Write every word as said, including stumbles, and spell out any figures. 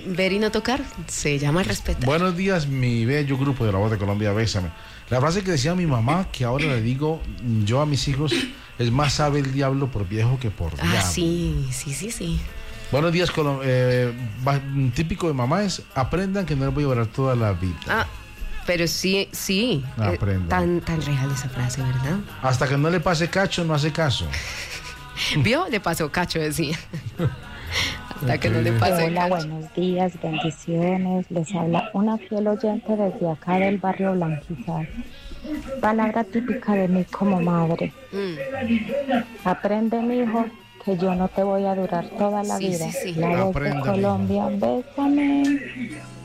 ver y no tocar, se llama respetar. Buenos días, mi bello grupo de La Voz de Colombia, bésame. La frase que decía mi mamá, que ahora le digo yo a mis hijos, es más sabe el diablo por viejo que por diablo. Ah, sí, sí, sí, sí. Buenos días, Colom eh, típico de mamá es, aprendan que no les voy a durar toda la vida. Ah, pero sí, sí. Aprendan. Eh, tan, tan real esa frase, ¿verdad? Hasta que no le pase cacho, no hace caso. ¿Vio? Le pasó cacho, decía. Hasta que no le pase Hola, cacho. buenos días, bendiciones. Les habla una fiel oyente desde acá del barrio Blanquizar. Palabra típica de mí como madre. Mm. Aprende, mijo, que yo no te voy a durar toda la Sí, vida. sí, sí. La Voz de Aprenda, Colombia, bésame.